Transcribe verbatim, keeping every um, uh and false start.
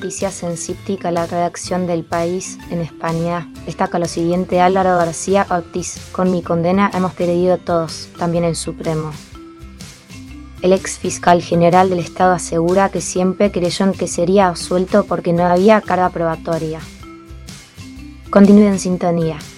noticias en Cíptica, la redacción del País en España. Destaca lo siguiente: Álvaro García Ortiz: con mi condena hemos perdido todos, también el Supremo. El ex fiscal general del Estado asegura que siempre creyó en que sería absuelto porque no había carga probatoria. Continúe en sintonía.